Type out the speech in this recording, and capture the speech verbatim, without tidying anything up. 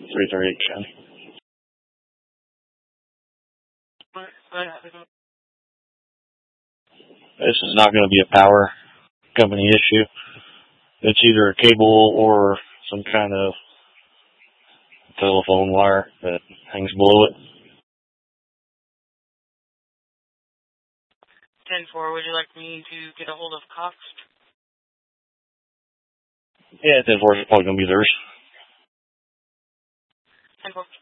three thirty-eight Chen. This is not going to be a power company issue. It's either a cable or some kind of telephone wire that hangs below it. ten four, would you like me to get a hold of Cox? Yeah, ten four is probably going to be theirs. ten four.